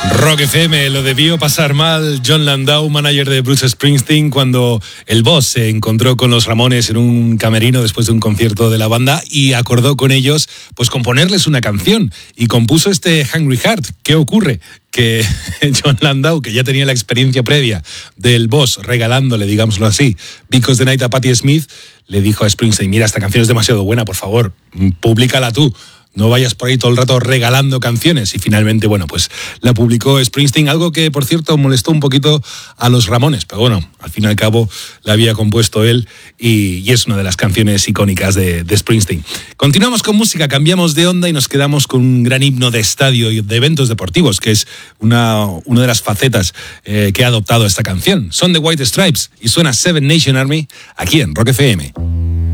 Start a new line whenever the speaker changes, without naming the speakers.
Rock FM, lo debió pasar mal Jon Landau, manager de Bruce Springsteen, cuando el boss se encontró con los Ramones en un camerino después de un concierto de la banda y acordó con ellos pues componerles una canción y compuso este Hungry Heart. ¿Qué ocurre? Que Jon Landau, que ya tenía la experiencia previa del boss regalándole, digámoslo así, Because the Night a Patti Smith, le dijo a Springsteen: mira, esta canción es demasiado buena, por favor, públicala tú. No vayas por ahí todo el rato regalando canciones. Y finalmente, bueno, pues la publicó Springsteen, algo que, por cierto, molestó un poquito a los Ramones. Pero bueno, al fin y al cabo la había compuesto él y es una de las canciones icónicas de Springsteen. Continuamos con música, cambiamos de onda y nos quedamos con un gran himno de estadio y de eventos deportivos, que es una de las facetas que ha adoptado esta canción. Son The White Stripes y suena Seven Nation Army aquí en Rock FM.